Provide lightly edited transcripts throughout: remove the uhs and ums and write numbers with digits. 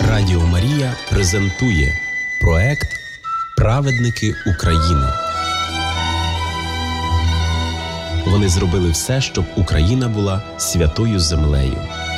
Радіо Марія презентує проект «Праведники України». Вони зробили все, щоб Україна була святою землею.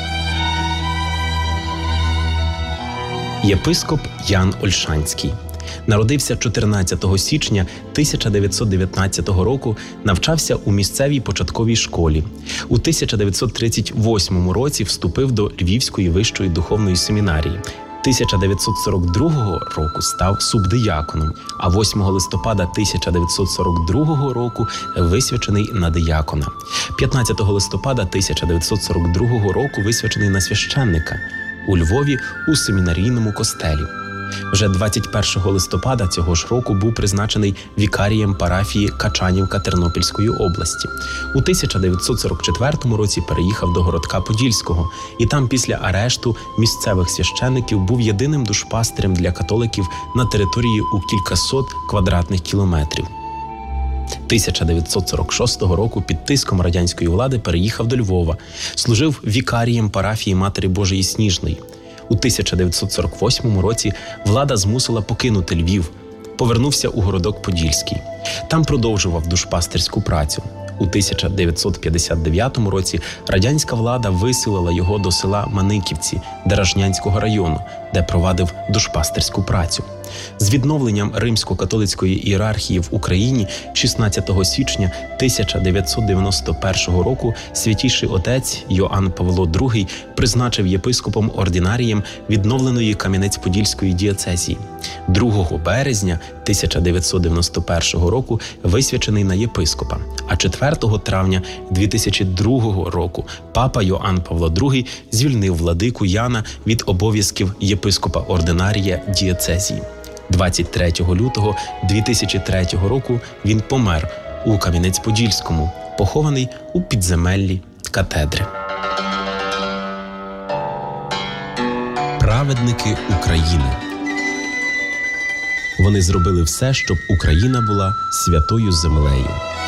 Єпископ Ян Ольшанський народився 14 січня 1919 року, навчався у місцевій початковій школі. У 1938 році вступив до Львівської вищої духовної семінарії. 1942 року став субдияконом, а 8 листопада 1942 року висвячений на диякона. 15 листопада 1942 року висвячений на священника у Львові у семінарійному костелі. Вже 21 листопада цього ж року був призначений вікарієм парафії Качанівка Тернопільської області. У 1944 році переїхав до Городка Подільського і там після арешту місцевих священників був єдиним душпастирем для католиків на території у кількасот квадратних кілометрів. 1946 року під тиском радянської влади переїхав до Львова, служив вікарієм парафії Матері Божої Сніжної. У 1948 році влада змусила покинути Львів, повернувся у Городок Подільський. Там продовжував душпастирську працю. У 1959 році радянська влада виселила його до села Маниківці Деражнянського району, де провадив душпастирську працю. З відновленням римсько-католицької ієрархії в Україні 16 січня 1991 року святійший отець Йоанн Павло II призначив єпископом-ординарієм відновленої Кам'янець-Подільської дієцезії. 2 березня 1991 року висвячений на єпископа, а 4 травня 2002 року папа Йоанн Павло II звільнив владику Яна від обов'язків єпископа-ординарія дієцезії. 23 лютого 2003 року він помер у Кам'янець-Подільському, похований у підземеллі катедри. Праведники України. Вони зробили все, щоб Україна була святою землею.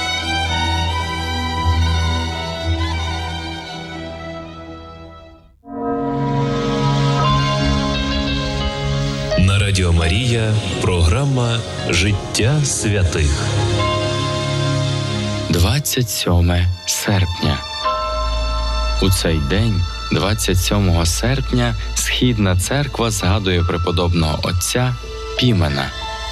На Радіо Марія програма «Життя святих». 27 серпня. У цей день, 27 серпня, Східна церква згадує преподобного отця Пімена.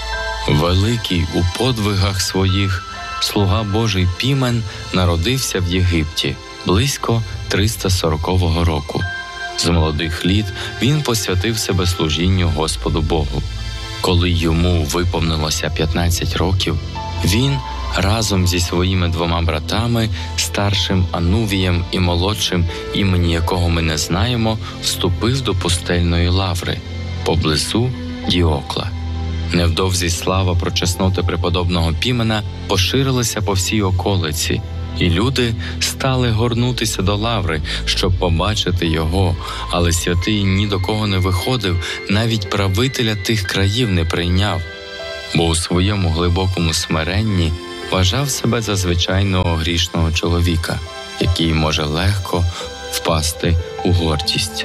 Великий у подвигах своїх, слуга Божий Пімен народився в Єгипті близько 340 року. З молодих літ він посвятив себе служінню Господу Богу. Коли йому виповнилося 15 років, він разом зі своїми 2 братами, старшим Анувієм і молодшим, імені якого ми не знаємо, вступив до пустельної лаври поблизу Діокла. Невдовзі слава про чесноти преподобного Пімена поширилася по всій околиці, і люди стали горнутися до лаври, щоб побачити його, але святий ні до кого не виходив, навіть правителя тих країв не прийняв, бо у своєму глибокому смиренні вважав себе за звичайного грішного чоловіка, який може легко впасти у гордість.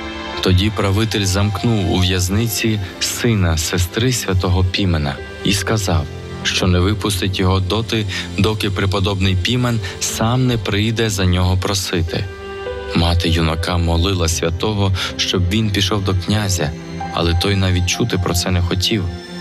Тоді правитель замкнув у в'язниці сина сестри святого Пімена і сказав, що не випустить його доти, доки преподобний Пімен сам не прийде за нього просити. Мати юнака молила святого, щоб він пішов до князя, але той навіть чути про це не хотів.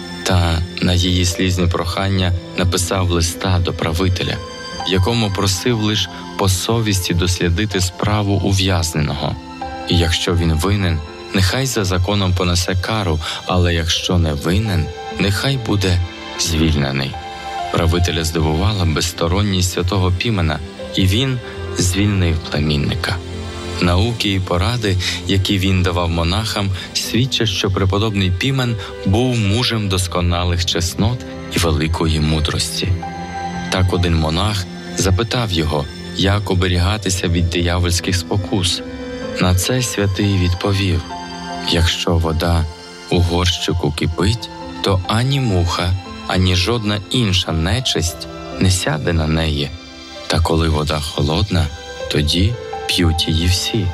Та на її слізні прохання написав листа до правителя, в якому просив лише по совісті дослідити справу ув'язненого. І якщо він винен, нехай за законом понесе кару, але якщо не винен, нехай буде звільнений. Правителя здивувала безсторонність святого Пімена, і він звільнив племінника. Науки і поради, які він давав монахам, свідчать, що преподобний Пімен був мужем досконалих чеснот і великої мудрості. Так один монах запитав його, як оберігатися від диявольських спокус. На це святий відповів: якщо вода у горщику кипить, то ані муха, ані жодна інша нечисть не сяде на неї. Та коли вода холодна, тоді п'ють її всі.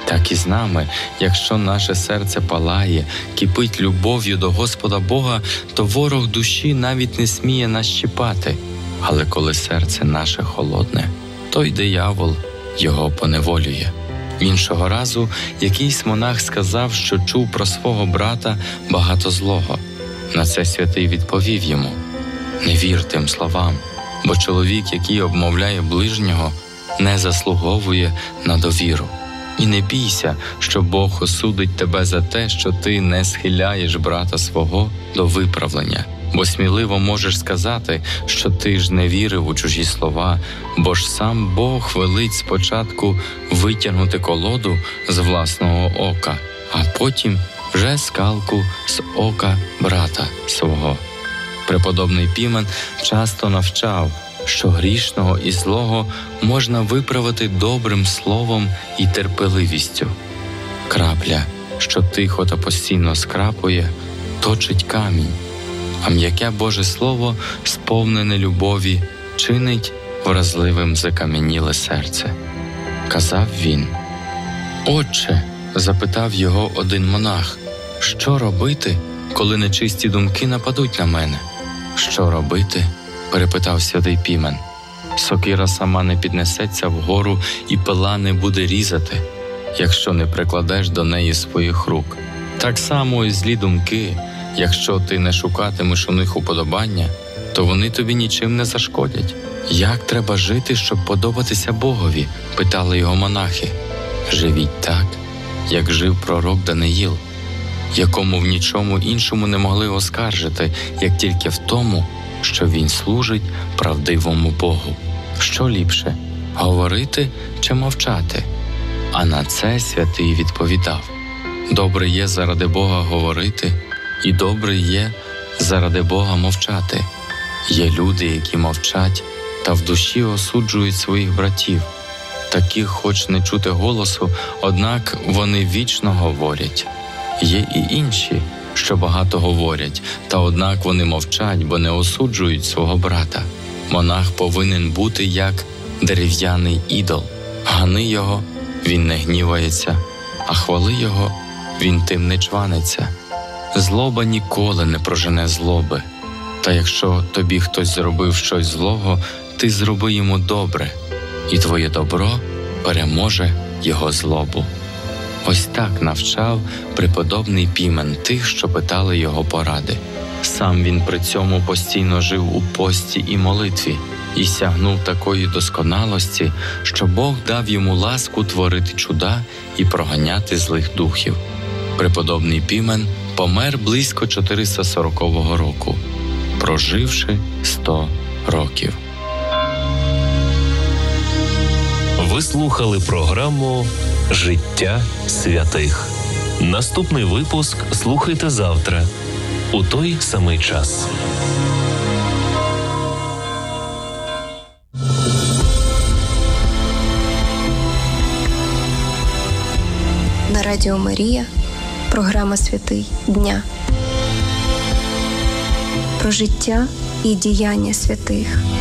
Так і з нами, якщо наше серце палає, кипить любов'ю до Господа Бога, то ворог душі навіть не сміє нас чіпати. Але коли серце наше холодне, то й диявол його поневолює. Іншого разу якийсь монах сказав, що чув про свого брата багато злого. На це святий відповів йому: «Не вір тим словам, бо чоловік, який обмовляє ближнього, не заслуговує на довіру. І не бійся, що Бог осудить тебе за те, що ти не схиляєш брата свого до виправлення. Бо сміливо можеш сказати, що ти ж не вірив у чужі слова, бо ж сам Бог велить спочатку витягнути колоду з власного ока, а потім вже скалку з ока брата свого». Преподобний Пімен часто навчав, що грішного і злого можна виправити добрим словом і терпеливістю. Крапля, що тихо та постійно скрапує, точить камінь, а м'яке Боже Слово, сповнене любові, чинить вразливим закам'яніле серце. Казав він: «Отче», – запитав його один монах, – «що робити, коли нечисті думки нападуть на мене?» «Що робити?» – перепитав святий Пімен. «Сокира сама не піднесеться вгору і пила не буде різати, якщо не прикладеш до неї своїх рук. Так само і злі думки, якщо ти не шукатимеш у них уподобання, то вони тобі нічим не зашкодять». «Як треба жити, щоб подобатися Богові?» – питали його монахи. «Живіть так, як жив пророк Даниїл, якому в нічому іншому не могли оскаржити, як тільки в тому, що він служить правдивому Богу. Що ліпше – говорити чи мовчати?» А на це святий відповідав: «Добре є заради Бога говорити, і добре є заради Бога мовчати. Є люди, які мовчать та в душі осуджують своїх братів. Таких хоч не чути голосу, однак вони вічно говорять. Є і інші, що багато говорять, та однак вони мовчать, бо не осуджують свого брата. Монах повинен бути як дерев'яний ідол. Гани його, він не гнівається, а хвали його, він тим не чваниться. Злоба ніколи не прожене злоби. Та якщо тобі хтось зробив щось злого, ти зроби йому добре, і твоє добро переможе його злобу». Ось так навчав преподобний Пімен тих, що питали його поради. Сам він при цьому постійно жив у пості і молитві і сягнув такої досконалості, що Бог дав йому ласку творити чуда і проганяти злих духів. Преподобний Пімен помер близько 440 року, проживши 100 років. Ви слухали програму «Життя святих». Наступний випуск слухайте завтра у той самий час. На Радіо Марія програма «Святий дня». Про життя і діяння святих.